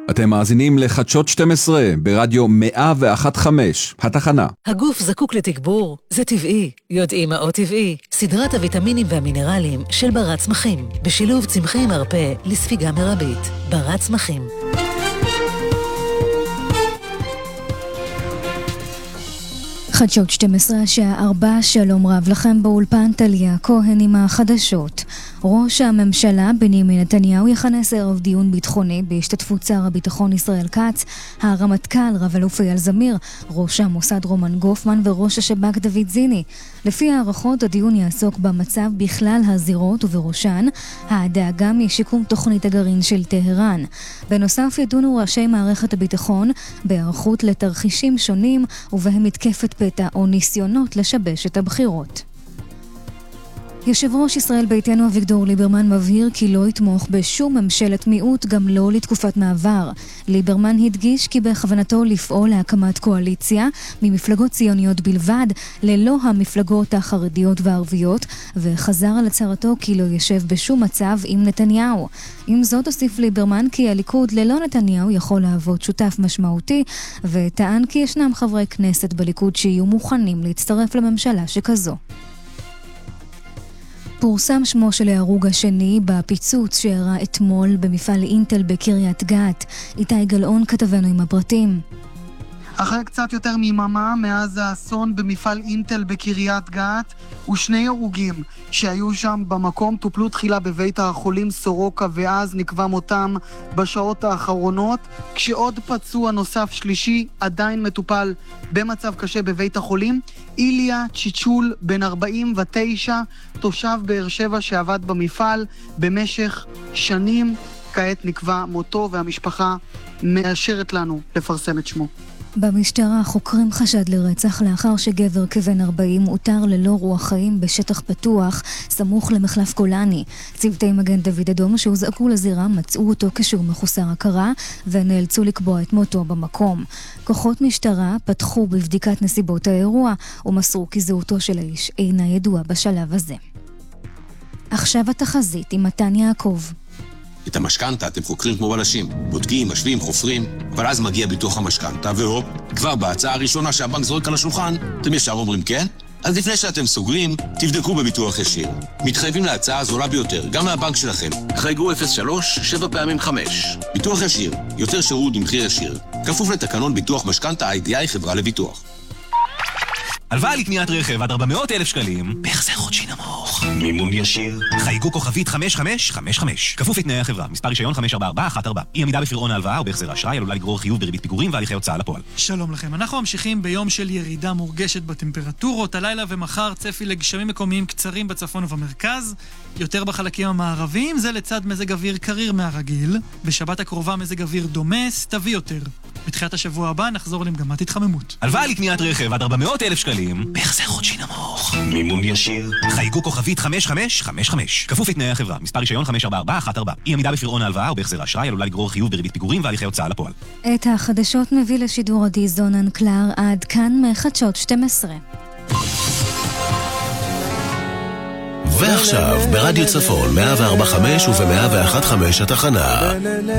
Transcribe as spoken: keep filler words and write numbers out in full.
אתם מאזינים לחדשות שתים עשרה ברדיו מאה ואחת נקודה חמש, התחנה. הגוף זקוק לתגבור, זה טבעי. יודעים מאות טבעי, סדרת הוויטמינים והמינרלים של ברת צמחים, בשילוב צמחי מרפא לספיגה מרבית. ברת צמחים. חדשות שתים עשרה השעה ארבע, שלום רב לכם באולפן, טליה כהן עם החדשות. ראש הממשלה בנימין נתניהו יכנס ערב דיון ביטחוני בהשתתפות שר הביטחון ישראל כץ, הרמטכ"ל רב אלוף אייל זמיר, ראש המוסד רומן גופמן וראש השב"כ דוד זיני. לפי הערכות הדיון יעסוק במצב בכלל הזירות ובראשן הדאגה משיקום תוכנית הגרעין של טהרן. בנוסף ידונו ראשי מערכת הביטחון בהיערכות לתרחישים שונים ובהם מתקפת פתע או ניסיונות לשבש את הבחירות. יושב ראש ישראל ביתנו אביגדור ליברמן מבהיר כי לא יתמוך בשום ממשלת מיעוט, גם לא לתקופת מעבר. ליברמן הדגיש כי בכוונתו לפעול להקמת קואליציה ממפלגות ציוניות בלבד, ללא המפלגות החרדיות והערביות, וחזר על הצהרתו כי לא ישב בשום מצב עם נתניהו. עם זאת הוסיף ליברמן כי הליכוד ללא נתניהו יכול להוות שותף משמעותי, וטען כי ישנם חברי כנסת בליכוד שיהיו מוכנים להצטרף לממשלה שכזו. פורסם שמו של ההרוג השני בפיצוץ שאירע אתמול במפעל אינטל בקריית גת. איתי גלאון כתבנו עם הפרטים. אחרי קצת יותר מיממה מאז האסון במפעל אינטל בקריית גת, ושני הרוגים שהיו שם במקום טופלו תחילה בבית החולים סורוקה ואז נקבע מותם בשעות האחרונות, כשעוד פצוע נוסף שלישי עדיין מטופל במצב קשה בבית החולים. איליה צ'יצ'ול בן ארבעים ותשע, תושב באר שבע שעבד במפעל במשך שנים, כעת נקבע מותו והמשפחה מאשרת לנו לפרסם את שמו. במשטרה חוקרים חשד לרצח לאחר שגבר כבן ארבעים הותר ללא רוח חיים בשטח פתוח סמוך למחלף גולני. צוותי מגן דוד אדום שהוזעקו לזירה מצאו אותו כשהוא מחוסר הכרה ונאלצו לקבוע את מותו במקום. כוחות משטרה פתחו בבדיקת נסיבות האירוע ומסרו כי זהותו של האיש אינה ידועה בשלב הזה. עכשיו התחזית עם מתן יעקב. את המשכנתה אתם חוקרים כמו בלשים, בודקים, משווים, חופרים, אבל אז מגיע ביטוח המשכנתה, והופ, כבר בהצעה הראשונה שהבנק זורק על השולחן, אתם ישר אומרים כן? אז לפני שאתם סוגרים, תבדקו בביטוח ישיר. מתחייבים להצעה הזולה ביותר, גם מהבנק שלכם. חייגו אפס שלוש שבע פעמים חמש. ביטוח ישיר, יותר שירות במחיר ישיר. כפוף לתקנון ביטוח משכנתה איי די איי חברה לביטוח. הלוואה לקניית רכב עד ארבע מאות אלף שקלים, בהחזר חודשי נמוך. מימון ישיר. חייגו כוכבית חמש חמש חמש חמש. כפוף לתנאי החברה. מספר רישיון חמש ארבע ארבע אחת ארבע. אי עמידה בפירעון ההלוואה או בהחזר האשראי עלולה לגרור חיוב בריבית פיגורים והליכי הוצאה לפועל. שלום לכם. אנחנו ממשיכים ביום של ירידה מורגשת בטמפרטורות. הלילה ומחר צפי לגשמים מקומיים קצרים בצפון ובמרכז, יותר בחלקים המערביים, זה לצד מזג אוויר קריר מהרגיל. בשבת הקרובה מזג אוויר דומה, סתווי יותר. בתחילת השבוע הבא נחזור למגמת התחממות. הלוואה לקניית רכב עד ארבע מאות אלף שקלים, בהחזר חודשי נמוך. מימון ישיר. חייגו כוכבית חמש חמש חמש חמש. כפוף לתנאי החברה. מספר רישיון חמש ארבע ארבע אחת ארבע. אי עמידה בפירעון ההלוואה או בהחזר האשראי עלולה לגרור חיוב בריבית פיגורים והליכי הוצאה לפועל. את החדשות מביא לשידור עדי זונן קלר. עד כאן מחדשות שתים עשרה. ועכשיו ברדיו צפון מאה וארבע נקודה חמש וב-מאה ואחת נקודה חמש התחנה